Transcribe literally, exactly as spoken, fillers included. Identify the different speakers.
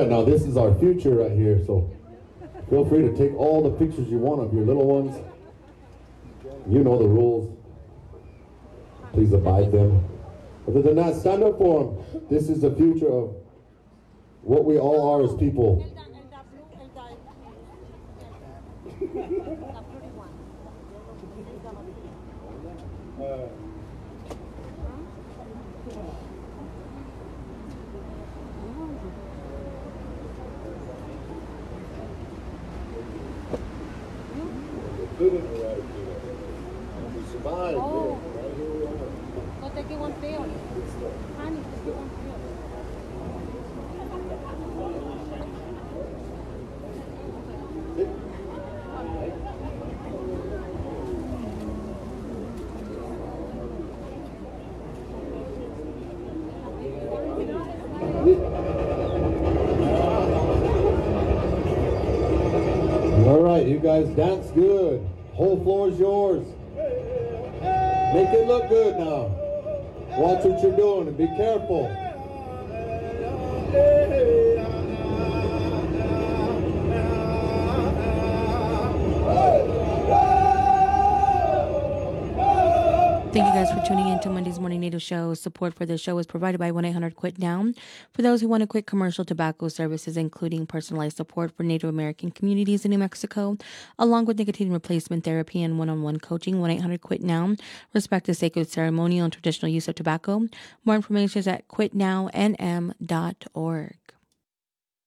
Speaker 1: right, now this is our future right here, so feel free to take all the pictures you want of your little ones. You know the rules. Please abide them. Other than that, stand up for them. This is the future of what we all are as people.
Speaker 2: Oh, no te quedó feo. Honey, te quedó feo.
Speaker 1: All right, you guys dance good. Whole floor is yours. Make it look good now. Watch what you're doing and be careful.
Speaker 3: Thank you guys for tuning in to Monday's Morning Native Show. Support for this show is provided by one eight hundred quit now. For those who want to quit commercial tobacco services, including personalized support for Native American communities in New Mexico, along with nicotine replacement therapy and one-on-one coaching, one eight hundred quit now. Respect the sacred ceremonial and traditional use of tobacco. More information is at quit now n m dot org.